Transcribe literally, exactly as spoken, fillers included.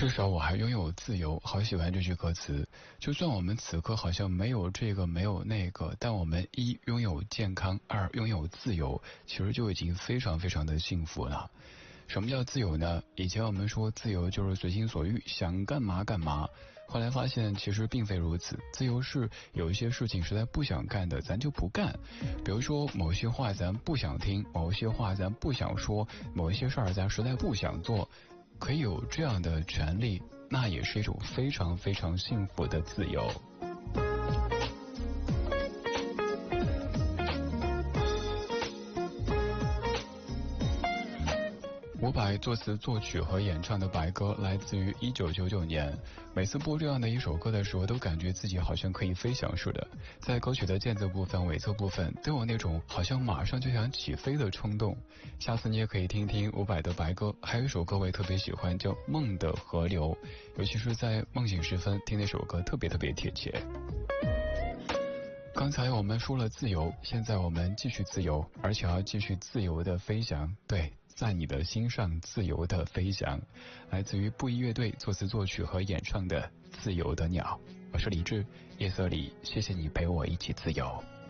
至少我还拥有自由，好喜欢这句歌词。就算我们此刻好像没有这个没有那个，但我们一拥有健康，二拥有自由，其实就已经非常非常的幸福了。什么叫自由呢？以前我们说自由就是随心所欲，想干嘛干嘛。后来发现其实并非如此，自由是有一些事情实在不想干的，咱就不干。比如说某些话咱不想听，某些话咱不想说，某一些事儿咱实在不想做。可以有这样的权利，那也是一种非常非常幸福的自由。伍佰作词作曲和演唱的白歌来自于一九九九年，每次播这样的一首歌的时候，都感觉自己好像可以飞翔似的，在歌曲的间奏部分、尾奏部分都有那种好像马上就想起飞的冲动。下次你也可以听听伍佰的白歌，还有一首歌我也特别喜欢，叫《梦的河流》，尤其是在梦醒时分听那首歌特别特别贴切。刚才我们说了自由，现在我们继续自由，而且要继续自由的飞翔。对，在你的心上自由的飞翔，来自于布衣乐队作词作曲和演唱的《自由的鸟》。我是李志，夜色里，谢谢你陪我一起自由。